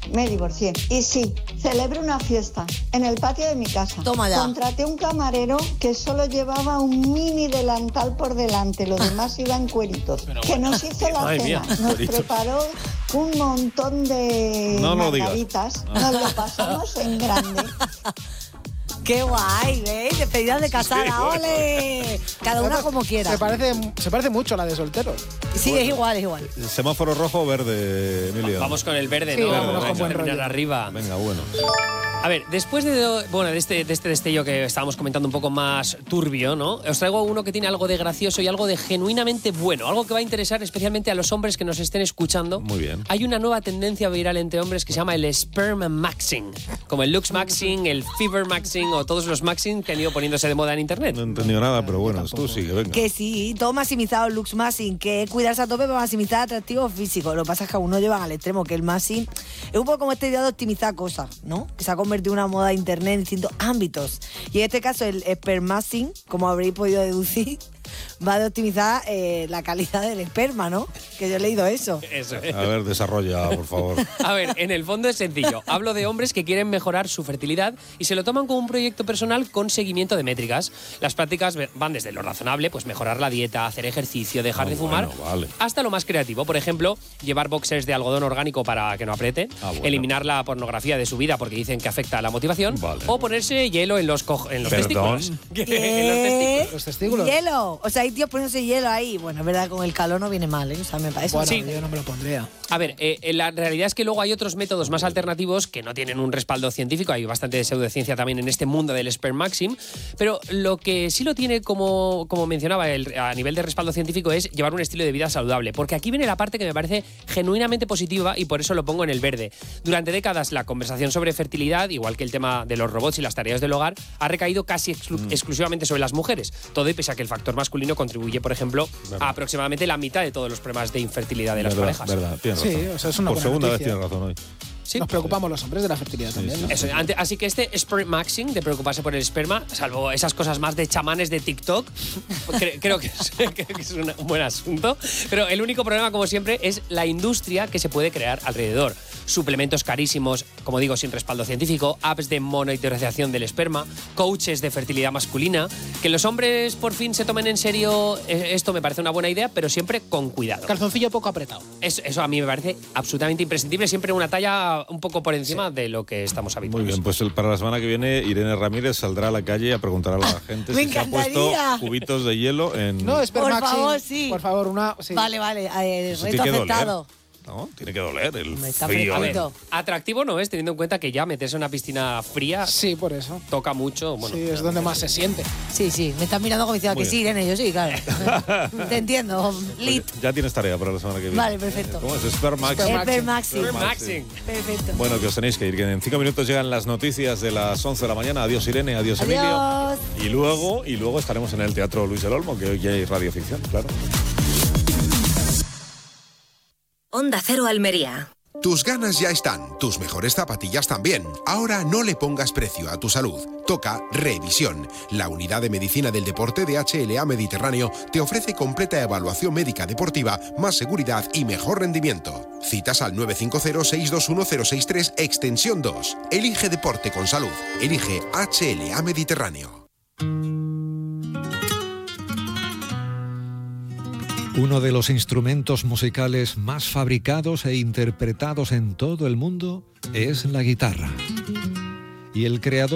me divorcié. Y sí, celebré una fiesta en el patio de mi casa. Toma ya. Contraté un camarero que solo llevaba un mini delantal por delante, los demás iban cueritos. Que nos hizo la Madre cena, mía, nos cueritos. preparó un montón de No lo digas. margaritas, nos lo pasamos en grande. ¡Qué guay! ¿Veis? Despedidas de casada, ¡ole! Cada una como quiera. Se parece mucho a la de solteros. Sí, es igual. Semáforo rojo o verde, Emilio. Vamos con el verde, Sí, ¿no? vámonos con Vamos a buen terminar rollo. arriba. Venga, bueno. A ver, después de este destello que estábamos comentando un poco más turbio, ¿no? Os traigo uno que tiene algo de gracioso y algo de genuinamente bueno. Algo que va a interesar especialmente a los hombres que nos estén escuchando. Muy bien. Hay una nueva tendencia viral entre hombres que se llama el sperm maxing. Como el lux maxing, el fever maxing o todos los maxing que han ido poniéndose de moda en internet. No he entendido nada, pero bueno, tú sigue, venga. Que sí, todo maximizado, looks maxing, que es cuidarse a tope para maximizar atractivo físico. Lo que pasa es que aún no llevan al extremo, que el maxing es un poco como esta idea de optimizar cosas, ¿no? Que se ha convertido en una moda de internet en distintos ámbitos. Y en este caso, el spermaxing, como habréis podido deducir, va de optimizar la calidad del esperma, ¿no? Que yo he leído eso. Eso es. A ver, desarrolla, por favor. A ver, en el fondo es sencillo. Hablo de hombres que quieren mejorar su fertilidad y se lo toman como un proyecto personal con seguimiento de métricas. Las prácticas van desde lo razonable, pues mejorar la dieta, hacer ejercicio, dejar de fumar, bueno, vale. hasta lo más creativo. Por ejemplo, llevar boxers de algodón orgánico para que no apriete, Bueno. eliminar la pornografía de su vida porque dicen que afecta a la motivación, Vale. o ponerse hielo en los Perdón. testículos. En los testículos. Los testículos. Hielo. O sea, hay tíos poniéndose hielo ahí. Bueno, es verdad, con el calor no viene mal, ¿eh? O sea, me parece. Bueno, Sí. yo no me lo pondría. A ver, la realidad es que luego hay otros métodos más alternativos que no tienen un respaldo científico. Hay bastante pseudociencia también en este mundo del spermaxing. Pero lo que sí lo tiene, como mencionaba, a nivel de respaldo científico, es llevar un estilo de vida saludable. Porque aquí viene la parte que me parece genuinamente positiva y por eso lo pongo en el verde. Durante décadas la conversación sobre fertilidad, igual que el tema de los robots y las tareas del hogar, ha recaído casi exclusivamente sobre las mujeres. Todo y pese a que el factor masculino contribuye, por ejemplo, a aproximadamente la mitad de todos los problemas de infertilidad de las parejas. Verdad, tienes Sí, razón. o sea, es una Por buena segunda vez noticia. tienes razón hoy. Sí. Nos preocupamos los hombres de la fertilidad también, ¿no? Eso, así que este spermaxing, de preocuparse por el esperma, salvo esas cosas más de chamanes de TikTok, creo que es un buen asunto. Pero el único problema, como siempre, es la industria que se puede crear alrededor. Suplementos carísimos, como digo, sin respaldo científico, apps de monitorización del esperma, coaches de fertilidad masculina. Que los hombres por fin se tomen en serio esto me parece una buena idea, pero siempre con cuidado. Calzoncillo poco apretado. Eso a mí me parece absolutamente imprescindible, siempre una talla un poco por encima de lo que estamos habituados. Muy bien, pues para la semana que viene Irene Ramírez saldrá a la calle a preguntar a la gente me si se ha puesto encantaría. cubitos de hielo en... No, Por spermaxing. favor, sí. Por favor, una... Sí. Vale, Eso reto tiene que doler. aceptado. ¿No? Tiene que doler el Me está frío. A ver, Bonito. atractivo no es, teniendo en cuenta que ya meterse en una piscina fría Sí, por eso. toca mucho. Bueno, Sí, es donde más se siente. Sí, me están mirando como diciendo Muy que sí, Irene, yo sí, claro. Te entiendo, Lit. Ya tienes tarea para la semana que viene. Vale, perfecto. ¿Cómo es? Spermaxing. Spermaxing. Maxing. Perfecto. Bueno, que os tenéis que ir, que en 5 minutos llegan las noticias de las 11 de la mañana. Adiós Irene, adiós Emilio. Adiós. Y luego estaremos en el Teatro Luis del Olmo, que hoy ya hay radioficción, claro. Onda Cero Almería. Tus ganas ya están, tus mejores zapatillas también. Ahora no le pongas precio a tu salud. Toca Revisión. La unidad de medicina del deporte de HLA Mediterráneo te ofrece completa evaluación médica deportiva, más seguridad y mejor rendimiento. Citas al 950-621-063, extensión 2. Elige deporte con salud. Elige HLA Mediterráneo. Uno de los instrumentos musicales más fabricados e interpretados en todo el mundo es la guitarra. Y el creador